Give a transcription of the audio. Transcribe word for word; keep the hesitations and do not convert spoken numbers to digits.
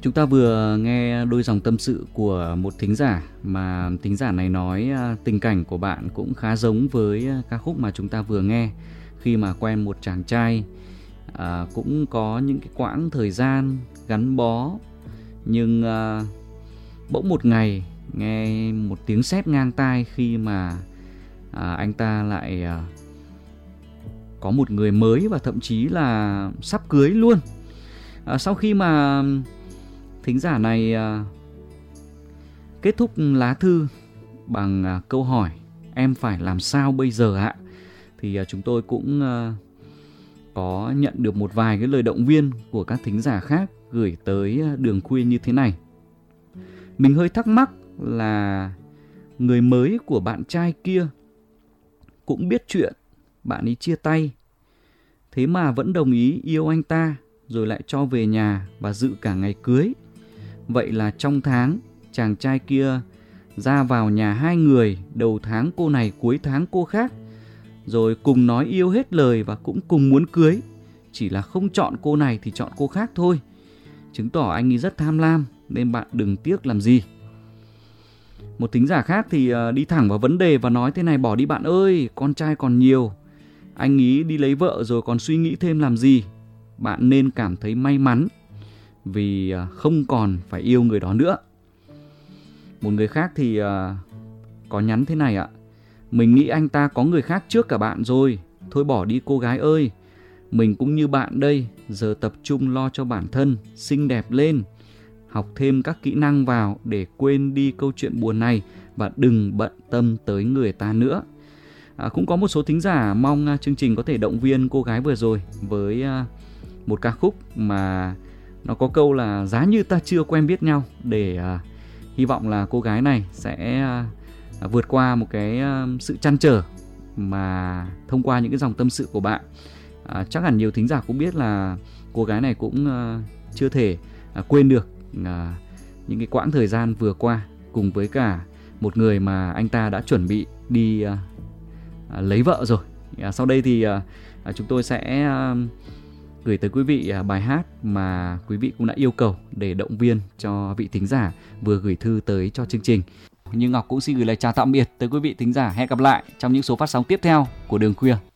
Chúng ta vừa nghe đôi dòng tâm sự của một thính giả mà thính giả này nói tình cảnh của bạn cũng khá giống với ca khúc mà chúng ta vừa nghe. Khi mà quen một chàng trai à, cũng có những cái quãng thời gian gắn bó, nhưng à, bỗng một ngày nghe một tiếng sét ngang tai khi mà à, anh ta lại à, có một người mới và thậm chí là sắp cưới luôn. À, sau khi mà thính giả này à, kết thúc lá thư bằng à, câu hỏi em phải làm sao bây giờ ạ, thì à, chúng tôi cũng à, có nhận được một vài cái lời động viên của các thính giả khác gửi tới Đường Khuya như thế này. Mình hơi thắc mắc là người mới của bạn trai kia cũng biết chuyện bạn ấy chia tay, thế mà vẫn đồng ý yêu anh ta, rồi lại cho về nhà và dự cả ngày cưới. Vậy là trong tháng chàng trai kia ra vào nhà hai người, đầu tháng cô này cuối tháng cô khác, rồi cùng nói yêu hết lời và cũng cùng muốn cưới, chỉ là không chọn cô này thì chọn cô khác thôi. Chứng tỏ anh ấy rất tham lam, nên bạn đừng tiếc làm gì. Một thính giả khác thì đi thẳng vào vấn đề và nói thế này: bỏ đi bạn ơi, con trai còn nhiều, anh ý đi lấy vợ rồi còn suy nghĩ thêm làm gì. Bạn nên cảm thấy may mắn vì không còn phải yêu người đó nữa. Một người khác thì có nhắn thế này ạ: mình nghĩ anh ta có người khác trước cả bạn rồi, thôi bỏ đi cô gái ơi. Mình cũng như bạn đây, giờ tập trung lo cho bản thân xinh đẹp lên, học thêm các kỹ năng vào để quên đi câu chuyện buồn này và đừng bận tâm tới người ta nữa. À, cũng có một số thính giả mong uh, chương trình có thể động viên cô gái vừa rồi với uh, một ca khúc mà nó có câu là giá như ta chưa quen biết nhau, để uh, hy vọng là cô gái này sẽ uh, vượt qua một cái uh, sự trăn trở mà thông qua những cái dòng tâm sự của bạn. Uh, chắc hẳn nhiều thính giả cũng biết là cô gái này cũng uh, chưa thể uh, quên được uh, những cái quãng thời gian vừa qua cùng với cả một người mà anh ta đã chuẩn bị đi uh, À, lấy vợ rồi. À, sau đây thì à, chúng tôi sẽ à, gửi tới quý vị à, bài hát mà quý vị cũng đã yêu cầu để động viên cho vị thính giả vừa gửi thư tới cho chương trình. Nhưng Ngọc cũng xin gửi lời chào tạm biệt tới quý vị thính giả. Hẹn gặp lại trong những số phát sóng tiếp theo của Đường Khuya.